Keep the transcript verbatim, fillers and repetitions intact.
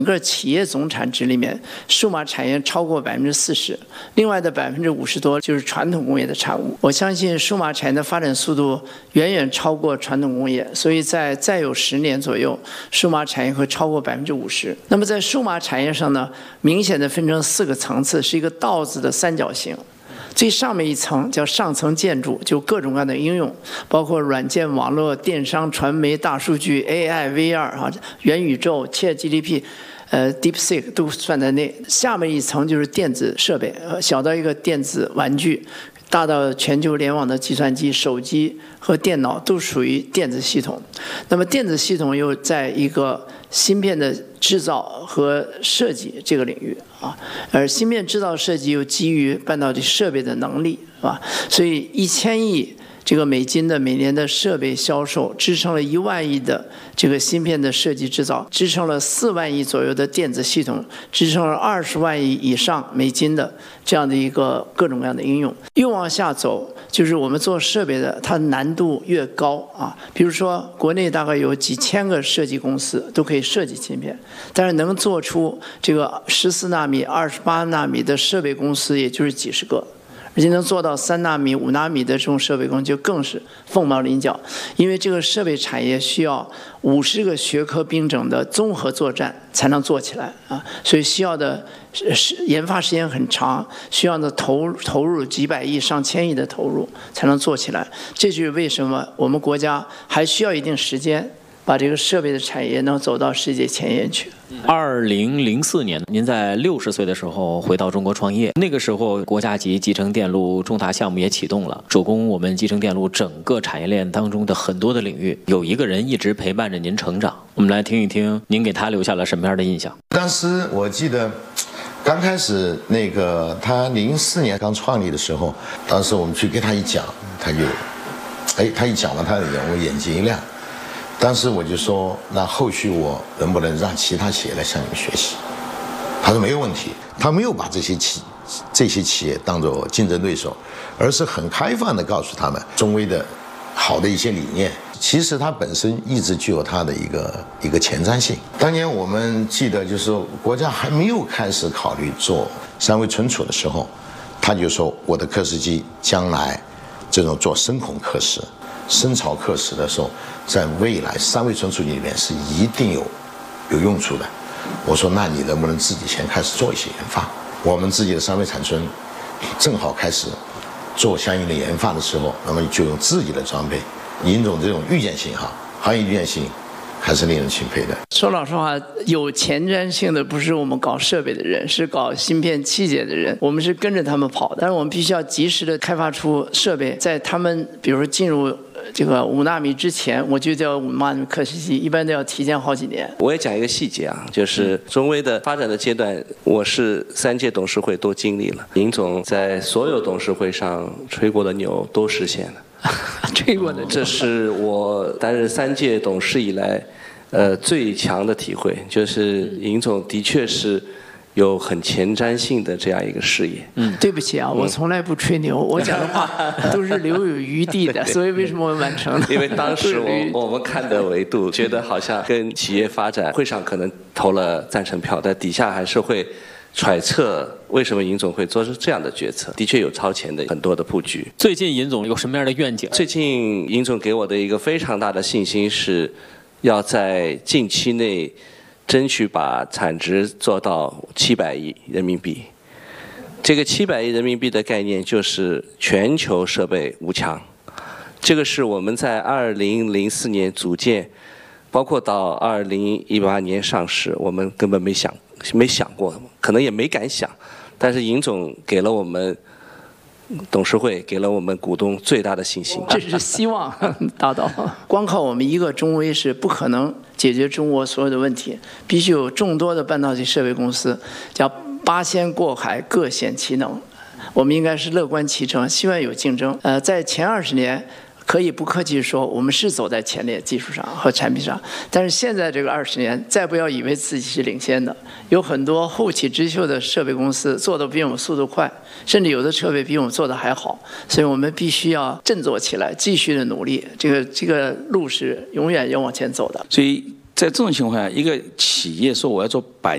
整个企业总产值里面，数码产业超过百分之四十，另外的百分之五十多就是传统工业的产物。我相信数码产业的发展速度远远超过传统工业，所以在再有十年左右，数码产业会超过百分之五十。那么在数码产业上呢，明显的分成四个层次，是一个道子的三角形。最上面一层叫上层建筑，就各种各样的应用，包括软件、网络、电商、传媒、大数据、A I、V R 啊、元宇宙、ChatGPT。呃 ，DeepSeek 都算在内。下面一层就是电子设备，呃，小到一个电子玩具，大到全球联网的计算机、手机和电脑都属于电子系统。那么电子系统又在一个芯片的制造和设计这个领域啊，而芯片制造设计又基于半导体设备的能力，是吧？所以一千亿。这个美金的每年的设备销售支撑了一万亿的这个芯片的设计制造，支撑了四万亿左右的电子系统，支撑了二十万亿以上美金的这样的一个各种各样的应用。越往下走，就是我们做设备的，它难度越高啊。比如说，国内大概有几千个设计公司都可以设计芯片，但是能做出这个十四纳米、二十八纳米的设备公司，也就是几十个。而且能做到三纳米、五纳米的这种设备工就更是凤毛麟角，因为这个设备产业需要五十个学科兵种的综合作战才能做起来啊，所以需要的研发时间很长，需要的投投入几百亿、上千亿的投入才能做起来。这就是为什么我们国家还需要一定时间。把这个设备的产业能走到世界前沿去。 二零零四年，您在六十岁的时候回到中国创业，那个时候国家级集成电路重大项目也启动了，主攻我们集成电路整个产业链当中的很多的领域。有一个人一直陪伴着您成长，我们来听一听您给他留下了什么样的印象。 当时我记得刚开始那个他零四年刚创立的时候，当时我们去给他一讲，他就哎他一讲了，他我眼睛一亮。当时我就说，那后续我能不能让其他企业来向你们学习？他说没有问题，他没有把这些企这些企业当作竞争对手，而是很开放地告诉他们中微的好的一些理念。其实它本身一直具有它的一个一个前瞻性。当年我们记得，就是说国家还没有开始考虑做三维存储的时候，他就说我的刻蚀机将来这种做深孔刻蚀、深槽刻蚀的时候。在未来三维存储里面是一定有有用处的。我说那你能不能自己先开始做一些研发？我们自己的三维产村正好开始做相应的研发的时候，那么就用自己的装备，尹总这种预见性哈，行业预见性还是令人钦佩的。 说老实话，有前瞻性的不是我们搞设备的人，是搞芯片器械的人，我们是跟着他们跑的。但是我们必须要及时的开发出设备，在他们比如说进入这个五纳米之前，我就叫五纳米刻蚀机，一般都要提前好几年。 我也讲一个细节啊，就是中微的发展的阶段，我是三届董事会都经历了，尹总在所有董事会上吹过的牛都实现了。 吹过的， 这是我担任三届董事以来，呃，最强的体会，就是尹总的确是有很前瞻性的这样一个视野。 嗯，对不起啊，我从来不吹牛，我讲的话都是留有余地的，所以为什么我完成了？ 因为当时我我们看的维度，觉得好像跟企业发展，会上可能投了赞成票，但底下还是会揣测为什么尹总会做出这样的决策，的确有超前的很多的布局。 最近尹总有什么样的愿景？ 最近尹总给我的一个非常大的信心是，要在近期内争取把产值做到七百亿人民币。这个七百亿人民币的概念就是全球设备五强，这个是我们在二零零四年组建，包括到二零一八年上市，我们根本没想没想过，可能也没敢想，但是尹总给了我们董事会，给了我们股东最大的信心。 这是希望达到。光靠我们一个中微是不可能解决中国所有的问题，必须有众多的半导体设备公司，叫八仙过海，各显其能。我们应该是乐观其成，希望有竞争。呃，在前二十年。可以不客气说，我们是走在前列技术上和产品上，但是现在这个二十年，再不要以为自己是领先的，有很多后起之秀的设备公司做的比我们速度快，甚至有的设备比我们做的还好，所以我们必须要振作起来，继续的努力，这个这个路是永远要往前走的。 所以在这种情况下，一个企业说我要做百